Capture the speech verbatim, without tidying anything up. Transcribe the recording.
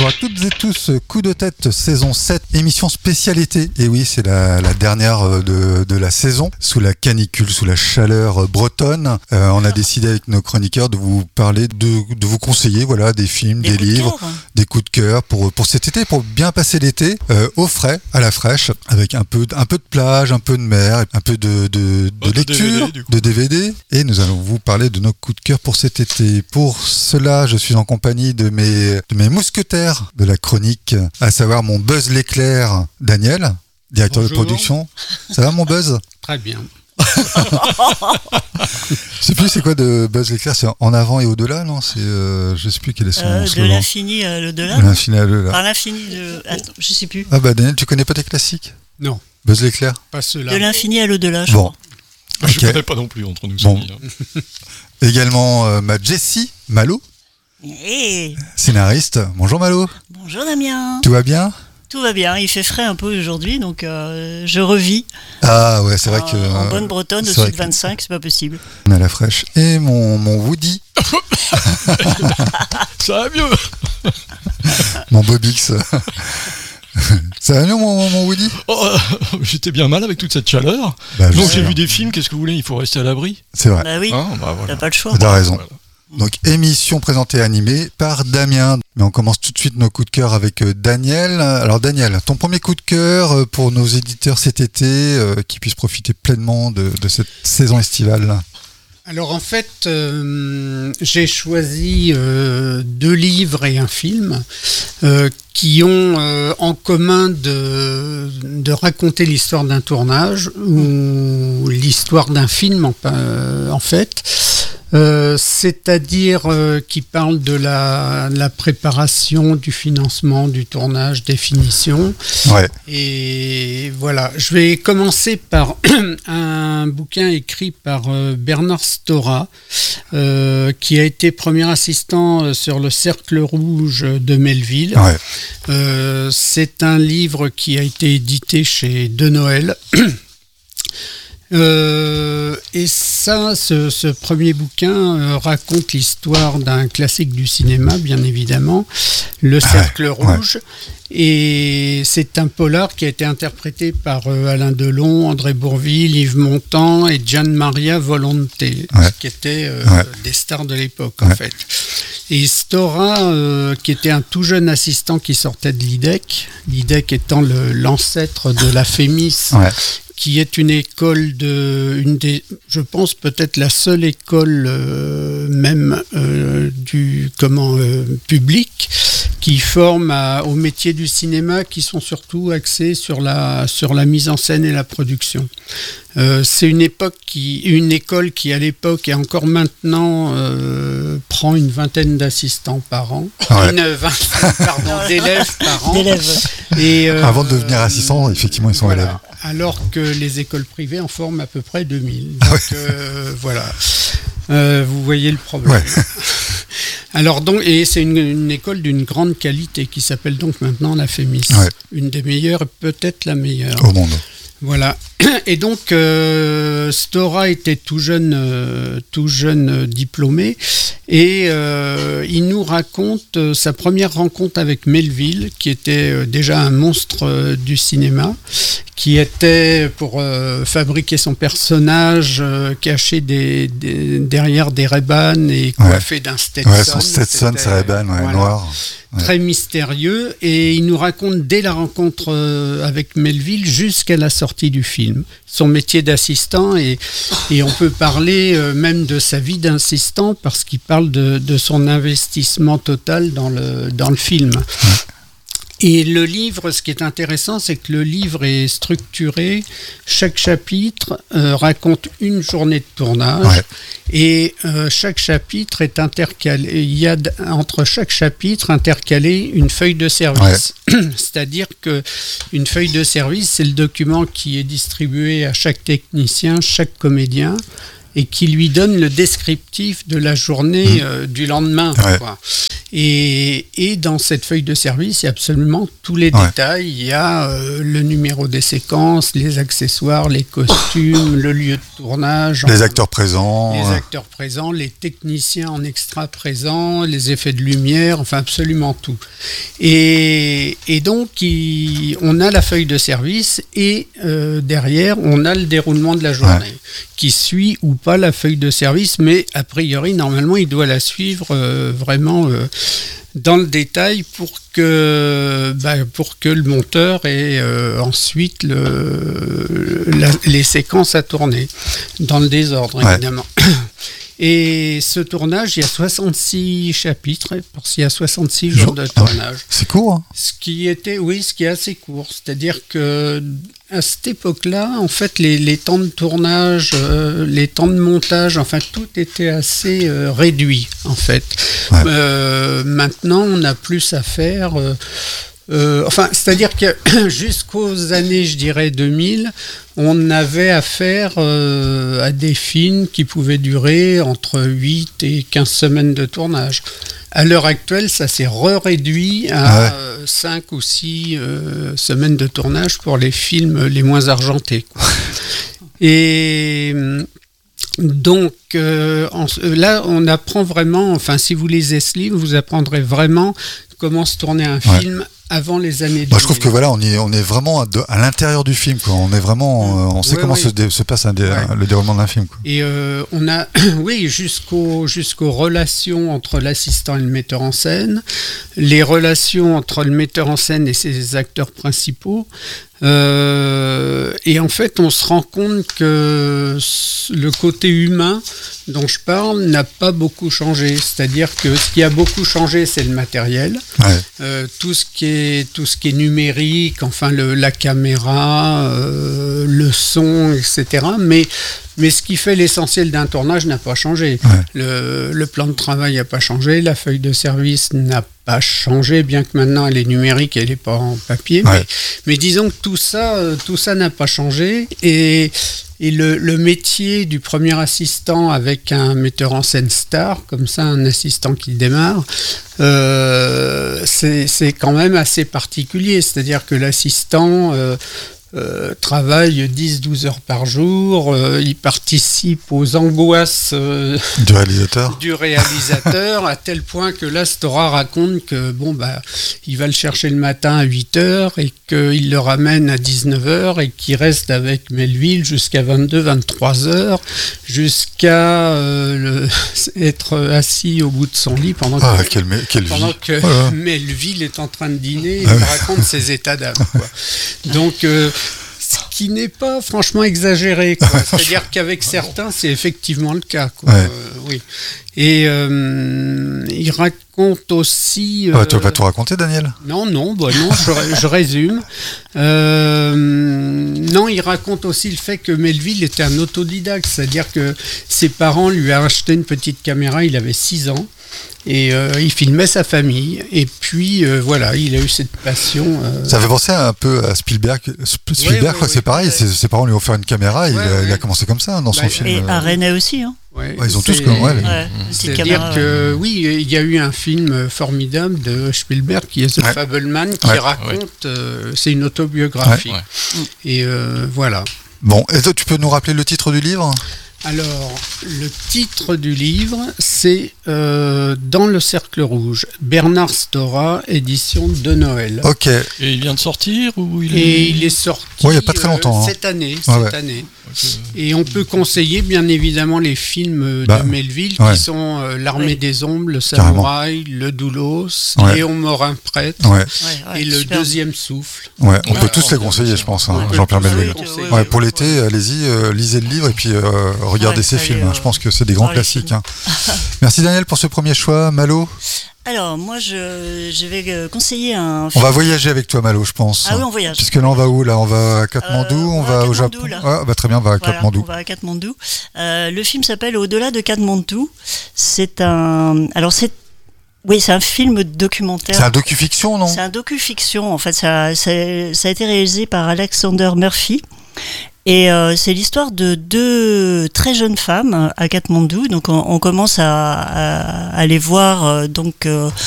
Bonjour à toutes et tous, Coup de tête saison sept, émission spéciale été. Et oui, c'est la, la dernière de, de la saison, sous la canicule, sous la chaleur bretonne. Euh, on a décidé avec nos chroniqueurs de vous parler, de, de vous conseiller voilà, des films, des, des livres, de des coups de cœur pour, pour cet été, pour bien passer l'été, euh, au frais, à la fraîche, avec un peu, un peu de plage, un peu de mer, un peu de, de, de oh, lecture, de D V D, de D V D. Et nous allons vous parler de nos coups de cœur pour cet été. Pour cela, je suis en compagnie de mes, de mes mousquetaires de la chronique, à savoir mon Buzz l'éclair, Daniel, directeur Bonjour. de production. Ça va mon Buzz ? Très bien. Je sais plus c'est quoi de Buzz l'éclair, c'est en avant et au-delà, non c'est, euh, je sais plus quel est son euh, slogan. De l'infini à l'au-delà. De l'infini à l'au-delà. Par l'infini de... Attends, je sais plus. Ah bah Daniel, tu connais pas tes classiques ? Non. Buzz l'éclair ? Pas ceux-là. De l'infini à l'au-delà, je Bon. crois. Je Okay. connais pas non plus entre nous. Bon. Samedi, hein. Également euh, ma Jessie Malo, Hey, scénariste. Bonjour Malo. bonjour Damien. Tout va bien ? Tout va bien, il fait frais un peu aujourd'hui, donc euh, je revis. Ah ouais, c'est vrai en, que... en euh, bonne bretonne, c'est au-dessus vrai de que- vingt-cinq, c'est pas possible. On a la fraîche. Et mon, mon Woody, Ça va mieux. mon Bobix. Ça va mieux mon, mon Woody ? Oh, euh, j'étais bien mal avec toute cette chaleur. Bah, je Donc sais j'ai bien. vu des films, qu'est-ce que vous voulez, il faut rester à l'abri. C'est vrai. Bah oui, Hein, bah, voilà. t'as pas le choix. T'as raison. Voilà. Donc émission présentée et animée par Damien. Mais on commence tout de suite nos coups de cœur avec euh, Daniel. Alors Daniel, ton premier coup de cœur euh, pour nos éditeurs cet été, euh, qui puissent profiter pleinement de, de cette saison estivale. Alors en fait, euh, j'ai choisi euh, deux livres et un film euh, qui ont euh, en commun de, de raconter l'histoire d'un tournage ou l'histoire d'un film en, euh, en fait. Euh, c'est-à-dire euh, qui parle de la, la préparation, du financement, du tournage, des finitions. Ouais. Et voilà, je vais commencer par un bouquin écrit par euh, Bernard Stora, euh, qui a été premier assistant sur le Cercle Rouge de Melville. Ouais. Euh, c'est un livre qui a été édité chez De Noël. Euh, et ça, ce, ce premier bouquin euh, raconte l'histoire d'un classique du cinéma, bien évidemment, Le Cercle ouais, Rouge. Et c'est un polar qui a été interprété par euh, Alain Delon, André Bourvil, Yves Montand et Gian Maria Volonté, Ouais. qui étaient euh, Ouais. des stars de l'époque, Ouais. en fait. Et Stora, euh, qui était un tout jeune assistant qui sortait de l'I D E C, l'I D E C étant le, l'ancêtre de la Fémis, Ouais. qui est une école de, une des, je pense peut-être la seule école euh, même euh, du comment euh, public qui forme à, au métier du cinéma, qui sont surtout axés sur la sur la mise en scène et la production. Euh, c'est une époque qui, une école qui à l'époque et encore maintenant euh, prend une vingtaine d'assistants par an, Ouais. une vingtaine pardon, d'élèves par an. D'élèves. Et, euh, Avant de devenir assistant, effectivement, ils sont voilà. élèves. Alors que les écoles privées en forment à peu près deux mille. Ah Donc euh, voilà, Euh, vous voyez le problème. Ouais. Alors donc, et c'est une, une école d'une grande qualité qui s'appelle donc maintenant la Fémis. Ouais. Une des meilleures, peut-être la meilleure. Au monde. Voilà. Et donc, euh, Stora était tout jeune, euh, tout jeune euh, diplômé, et euh, il nous raconte euh, sa première rencontre avec Melville, qui était euh, déjà un monstre euh, du cinéma, qui était pour euh, fabriquer son personnage euh, caché des, des- derrière des Ray-Ban et coiffé d'un Stetson. Ouais, son Stetson, C'était- c'est Ray-Ban, ouais, voilà. noir. Ouais. Très mystérieux, et il nous raconte dès la rencontre euh, avec Melville jusqu'à la sortie du film son métier d'assistant, et, et on peut parler euh, même de sa vie d'assistant parce qu'il parle de, de son investissement total dans le, dans le film. Et le livre, ce qui est intéressant, c'est que le livre est structuré. Chaque chapitre euh, raconte une journée de tournage. Ouais. Et euh, chaque chapitre est intercalé. Il y a d- entre chaque chapitre intercalé une feuille de service. C'est-à-dire que une feuille de service, c'est le document qui est distribué à chaque technicien, chaque comédien. et qui lui donne le descriptif de la journée Mmh. euh, du lendemain. Ouais. Quoi. Et, et dans cette feuille de service, il y a absolument tous les Ouais. détails. Il y a euh, le numéro des séquences, les accessoires, les costumes, le lieu de tournage. Les en- acteurs présents. les euh, acteurs présents, les techniciens en extra présents, les effets de lumière, enfin absolument tout. Et, et donc, il- on a la feuille de service et euh, derrière, on a le déroulement de la journée Ouais. qui suit ou pas la feuille de service, mais a priori, normalement, il doit la suivre euh, vraiment euh, dans le détail pour que, bah, pour que le monteur ait euh, ensuite le, la- les séquences à tourner dans le désordre, Ouais. évidemment. Et ce tournage, il y a soixante-six chapitres, parce qu'il y a soixante-six jours de tournage. C'est court. Hein. Ce qui était, oui, ce qui est assez court. C'est-à-dire que à cette époque-là, en fait, les, les temps de tournage, euh, les temps de montage, enfin, tout était assez euh, réduit, en fait. Ouais. Euh, maintenant, on a plus à faire. Euh, euh, enfin, c'est-à-dire que jusqu'aux années, je dirais, deux mille, on avait affaire euh, à des films qui pouvaient durer entre huit et quinze semaines de tournage. À l'heure actuelle, ça s'est re-réduit à Ah ouais. euh, cinq ou six euh, semaines de tournage pour les films les moins argentés, quoi. Et hum, donc, euh, en- là, on apprend vraiment, enfin, si vous lisez ce livre, vous apprendrez vraiment comment se tourner un Ouais. film avant les années deux mille. Moi, je trouve que voilà, on est, on est vraiment à, de- à l'intérieur du film. Quoi. On est vraiment, euh, on sait Ouais, comment ouais. se, dé- se passe un dé- Ouais. le déroulement d'un film. Quoi. Et euh, on a, oui, jusqu'au, jusqu'aux relations entre l'assistant et le metteur en scène, les relations entre le metteur en scène et ses acteurs principaux. Euh, et en fait, on se rend compte que le côté humain dont je parle n'a pas beaucoup changé. C'est-à-dire que ce qui a beaucoup changé, c'est le matériel. Ouais. Euh, tout ce qui est tout ce qui est numérique, enfin le, la caméra, euh, le son, et cetera. Mais mais ce qui fait l'essentiel d'un tournage n'a pas changé. Ouais. Le, le plan de travail n'a pas changé, la feuille de service n'a pas changé, bien que maintenant elle est numérique, elle n'est pas en papier. Ouais. Mais, mais disons que tout ça, euh, tout ça n'a pas changé. Et et le, le métier du premier assistant avec un metteur en scène star, comme ça, un assistant qui démarre, euh, c'est c'est quand même assez particulier. C'est-à-dire que l'assistant euh, euh, travaille dix douze heures par jour, euh, il participe aux angoisses euh, Du réalisateur. du réalisateur, à tel point que là, Stora raconte que bon, bah, il va le chercher le matin à huit heures et qu'il le ramène à dix-neuf heures et qu'il reste avec Melville jusqu'à vingt-deux vingt-trois heures, jusqu'à euh, le- être assis au bout de son lit pendant que, Ah, quelle, me- quelle vie. pendant que Voilà. Melville est en train de dîner et Ah il ouais. raconte ses états d'âme, quoi. Donc, euh, ce qui n'est pas franchement exagéré, quoi. C'est-à-dire qu'avec certains, c'est effectivement le cas, quoi. Ouais. Euh, oui. Et euh, il raconte aussi. Ah, euh, tu vas pas tout raconter, Daniel? non, non, bah non, je, je résume. Euh, non, il raconte aussi le fait que Melville était un autodidacte, c'est-à-dire que ses parents lui ont acheté une petite caméra, il avait six ans, et euh, il filmait sa famille. Et puis, euh, voilà, il a eu cette passion. euh, Ça fait penser un peu à Spielberg. Sp- Spielberg, ouais, je crois que ouais, c'est pareil. ouais. Ses, ses parents lui ont offert une caméra. il, Ouais, a, il a ouais. commencé comme ça dans son Bah, film. Et euh, à René aussi, hein. ouais, Ouais, ils ont tous c'est- comme- ouais, les- Ouais, une petite C'est-à-dire caméra. que oui, il y a eu un film formidable de Spielberg qui est The Ouais. Fableman qui Ouais. raconte, euh, c'est une autobiographie. Ouais. Et euh, voilà. Bon, et toi, tu peux nous rappeler le titre du livre? Alors, le titre du livre, c'est euh, Dans le cercle rouge, Bernard Stora, édition de Noël. Ok. Et il vient de sortir ou il est... Et il est sorti Ouais, il y a pas très longtemps, hein. cette année. Ouais, cette ouais. année. Ok. Et on peut conseiller bien évidemment les films euh, Bah, de Melville ouais. qui sont euh, L'Armée Oui. des Ombres, Le Carrément. Samouraï, Le Doulos, Ouais. Léon Morin Prêtre Ouais, Ouais, ouais, et Le super. Deuxième Souffle. ouais. On Ouais, peut tous ouais, les ouais, conseiller, ouais. je pense, hein, On peut Jean-Pierre tous les Melville. conseiller. Ouais, pour l'été, allez-y, euh, lisez le livre et puis euh, regardez Ouais, ces allez, films. hein. euh, Je pense que c'est des grands voir les classiques. films. hein. Merci Daniel pour ce premier choix. Malo, Alors, moi, je, je vais euh, conseiller un on film. va voyager avec toi, Malo, je pense. Ah oui, on voyage. Puisque là, on va où là? On va à Katmandou, Euh, on on va va à au Katmandou, Japon. là. Ah, bah, très bien, on va à Voilà, Katmandou. on va à Katmandou. Euh, le film s'appelle Au-delà de Katmandou. C'est un. Alors, c'est. Oui, c'est un film documentaire. C'est un docu-fiction, non? C'est un docu-fiction, en fait. Ça, ça, ça a été réalisé par Alexander Murphy. Et euh, c'est l'histoire de deux très jeunes femmes à Katmandou. Donc on, on commence à, à, à les voir euh, donc euh,